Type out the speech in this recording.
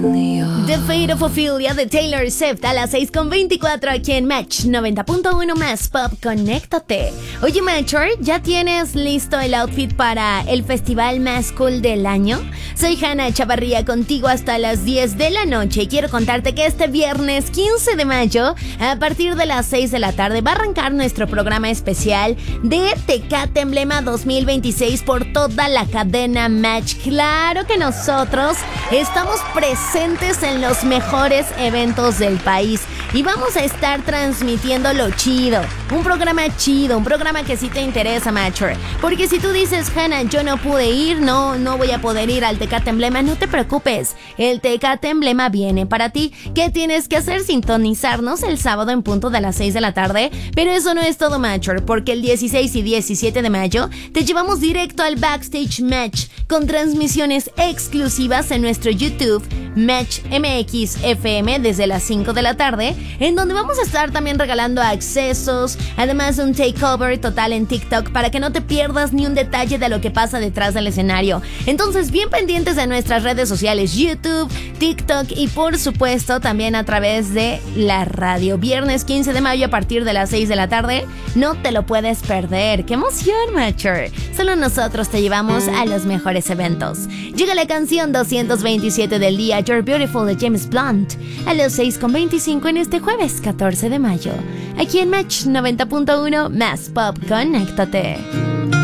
The Fate of Ophelia de Taylor Swift a las 6:24 aquí en Match 90.1 más Pop. Conéctate. Oye, Matcher, ¿ya tienes listo el outfit para el festival más cool del año? Soy Hanna Chavarría contigo hasta las 10 de la noche y quiero contarte que este viernes 15 de mayo a partir de las 6 de la tarde va a arrancar nuestro programa especial de Tecate Emblema 2026 por toda la cadena Match. Claro que nosotros estamos presentes en los mejores eventos del país y vamos a estar transmitiendo lo chido, un programa chido, un programa que sí te interesa, Matcher, porque si tú dices, Hanna, yo no pude ir, no voy a poder ir al Tecate Emblema, no te preocupes, el Tecate Emblema viene para ti. ¿Qué tienes que hacer? Sintonizarnos el sábado en punto de las 6 de la tarde, pero eso no es todo, Matcher, porque el 16 y 17 de mayo te llevamos directo al Backstage Match con transmisiones exclusivas en nuestro YouTube Match MX FM desde las 5 de la tarde, en donde vamos a estar también regalando accesos, además un takeover total en TikTok para que no te pierdas ni un detalle de lo que pasa detrás del escenario. Entonces, bien pendientes de nuestras redes sociales, YouTube, TikTok y por supuesto también a través de la radio. Viernes 15 de mayo a partir de las 6 de la tarde, no te lo puedes perder. ¡Qué emoción, Matcher! Solo nosotros te llevamos a los mejores eventos. Llega la canción 227 del día, You're Beautiful de James Blunt, a los 6:25 en este jueves 14 de mayo. Aquí en Match 90.1 más Pop. Conéctate.